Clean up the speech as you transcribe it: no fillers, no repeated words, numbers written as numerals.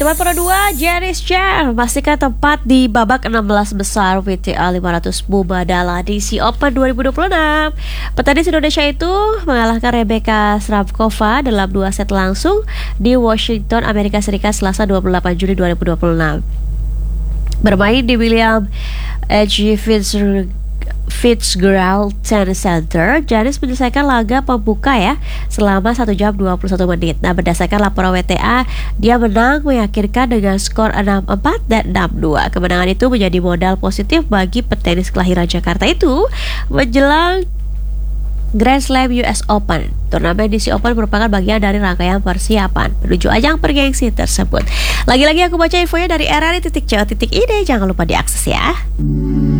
Tempat kedua, Janice Chen memastikan tempat di babak 16 besar WTA 500 Mubadala DC Open 2026. Petenis Indonesia itu mengalahkan Rebecca Srabkova dalam 2 set langsung di Washington, Amerika Serikat Selasa 28 Juli 2026. Bermain di William H. Fitzgerald Tennis Center, Janice menyelesaikan laga pembuka selama 1 jam 21 menit. Nah, berdasarkan laporan WTA, dia menang meyakinkan dengan skor 6-4 dan 6-2. Kemenangan itu menjadi modal positif bagi petenis kelahiran Jakarta itu menjelang Grand Slam US Open. Turnamen DC Open merupakan bagian dari rangkaian persiapan menuju ajang bergengsi tersebut. Lagi-lagi aku baca infonya dari rri.co.id. Jangan lupa diakses ya.